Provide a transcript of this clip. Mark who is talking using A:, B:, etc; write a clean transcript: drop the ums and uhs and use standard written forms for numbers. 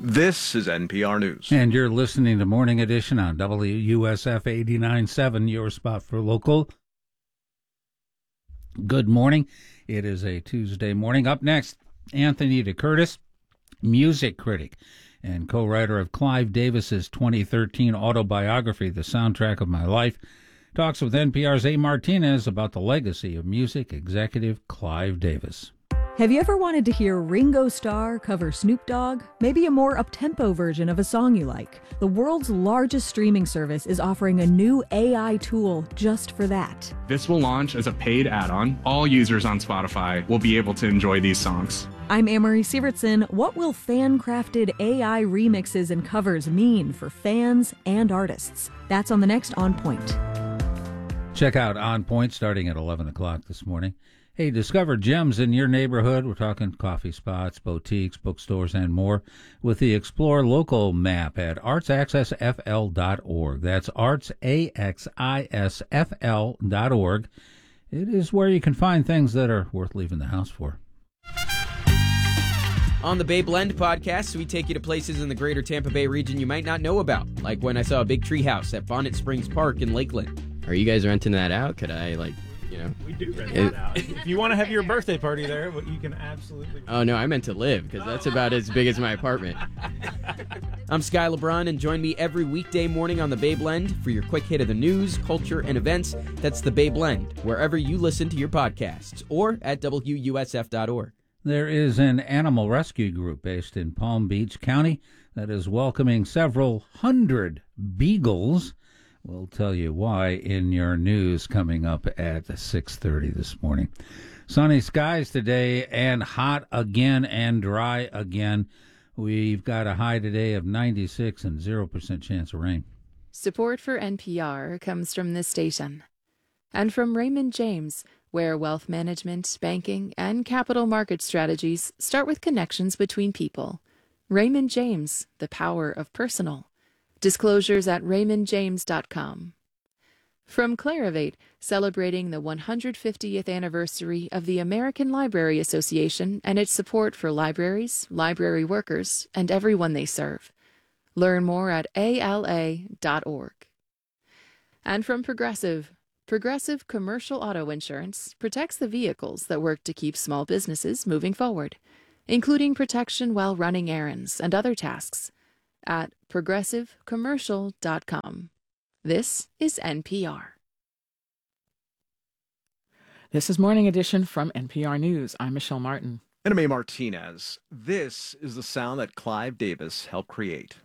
A: This is NPR News.
B: And you're listening to Morning Edition on WUSF 89.7, your spot for local. Good morning. It is a Tuesday morning. Up next, Anthony DeCurtis, music critic and co-writer of Clive Davis's 2013 autobiography, The Soundtrack of My Life, talks with NPR's A. Martinez about the legacy of music executive Clive Davis.
C: Have you ever wanted to hear Ringo Starr cover Snoop Dogg? Maybe a more up-tempo version of a song you like? The world's largest streaming service is offering a new AI tool just for that.
D: This will launch as a paid add-on. All users on Spotify will be able to enjoy these songs.
C: I'm Amory Sievertson. What will fan-crafted AI remixes and covers mean for fans and artists? That's on the next On Point.
B: Check out On Point starting at 11 o'clock this morning. Hey, discover gems in your neighborhood. We're talking coffee spots, boutiques, bookstores, and more with the Explore Local map at artsaccessfl.org. That's artsaccessfl.org. It is where you can find things that are worth leaving the house for.
E: On the Bay Blend podcast, we take you to places in the greater Tampa Bay region you might not know about, like when I saw a big treehouse at Bonnet Springs Park in Lakeland.
F: Are you guys renting that out? Could I,
G: We do rent that out. If you want to have your birthday party there, you can absolutely.
F: Oh, no, I meant to live, because that's about as big as my apartment.
E: I'm Sky LeBron, and join me every weekday morning on the Bay Blend for your quick hit of the news, culture, and events. That's the Bay Blend, wherever you listen to your podcasts, or at WUSF.org.
B: There is an animal rescue group based in Palm Beach County that is welcoming several hundred beagles. We'll tell you why in your news coming up at 6:30 this morning. Sunny skies today and hot again and dry again. We've got a high today of 96 and 0% chance of rain.
H: Support for NPR comes from this station and from Raymond James, where wealth management, banking, and capital market strategies start with connections between people. Raymond James, the power of personal. Disclosures at raymondjames.com. From Clarivate, celebrating the 150th anniversary of the American Library Association and its support for libraries, library workers, and everyone they serve. Learn more at ala.org. And from Progressive Commercial Auto Insurance protects the vehicles that work to keep small businesses moving forward, including protection while running errands and other tasks. At progressivecommercial.com. This is NPR.
I: This is Morning Edition from NPR News. I'm Michelle Martin.
A: And I'm A. Martinez. This is the sound that Clive Davis helped create.